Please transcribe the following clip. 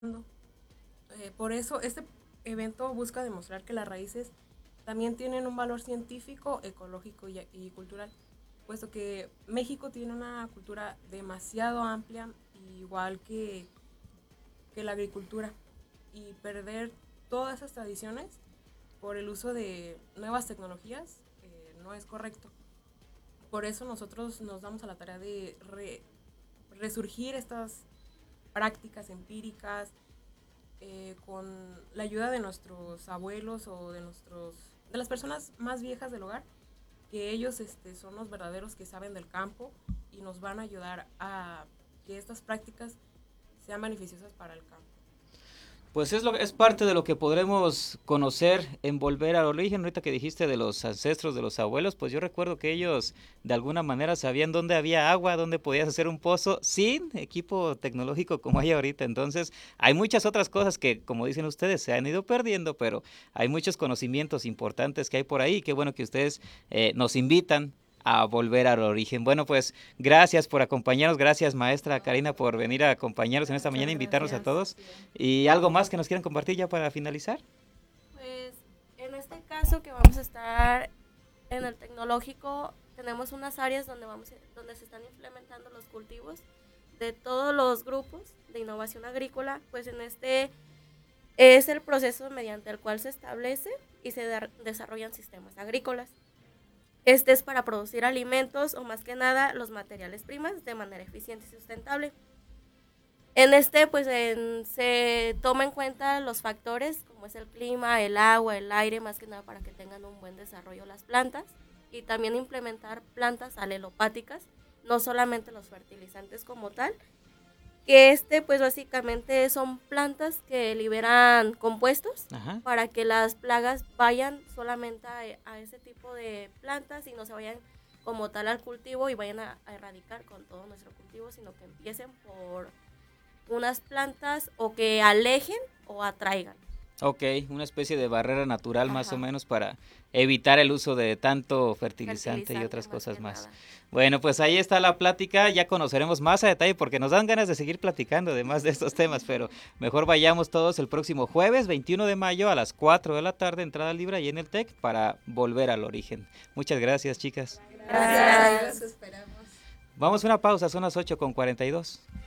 Por eso este evento busca demostrar que las raíces también tienen un valor científico, ecológico y cultural, puesto que México tiene una cultura demasiado amplia, igual que la agricultura, y perder todas esas tradiciones por el uso de nuevas tecnologías no es correcto. Por eso nosotros nos damos a la tarea de resurgir estas prácticas empíricas con la ayuda de nuestros abuelos o de las personas más viejas del hogar, que ellos son los verdaderos que saben del campo y nos van a ayudar a que estas prácticas sean beneficiosas para el campo. Pues es parte de lo que podremos conocer en volver al origen. Ahorita que dijiste de los ancestros, de los abuelos, pues yo recuerdo que ellos de alguna manera sabían dónde había agua, dónde podías hacer un pozo sin equipo tecnológico como hay ahorita. Entonces hay muchas otras cosas que, como dicen ustedes, se han ido perdiendo, pero hay muchos conocimientos importantes que hay por ahí. Qué bueno que ustedes nos invitan a volver al origen. Bueno, pues gracias por acompañarnos, gracias maestra Karina por venir a acompañarnos en esta mañana, Muchas invitarnos a gracias. todos. ¿Y algo más que nos quieran compartir ya para finalizar? Pues en este caso que vamos a estar en el tecnológico, tenemos unas áreas donde se están implementando los cultivos de todos los grupos de innovación agrícola. Pues en este es el proceso mediante el cual se establece y se desarrollan sistemas agrícolas. Este es para producir alimentos o más que nada los materiales primas de manera eficiente y sustentable. En este pues se toma en cuenta los factores como es el clima, el agua, el aire, más que nada para que tengan un buen desarrollo las plantas, y también implementar plantas alelopáticas, no solamente los fertilizantes como tal, que pues básicamente son plantas que liberan compuestos Ajá. para que las plagas vayan solamente a ese tipo de plantas y no se vayan como tal al cultivo y vayan a erradicar con todo nuestro cultivo, sino que empiecen por unas plantas o que alejen o atraigan. Ok, una especie de barrera natural más o Ajá. menos para evitar el uso de tanto fertilizante y Fertilizante otras más cosas que más. nada. Bueno, pues ahí está la plática, ya conoceremos más a detalle porque nos dan ganas de seguir platicando además de estos temas, pero mejor vayamos todos el próximo jueves 21 de mayo a las 4 de la tarde, entrada libre ahí en el TEC para volver al origen. Muchas gracias, chicas. Gracias. Gracias. Los esperamos. Vamos a una pausa, son las 8:42.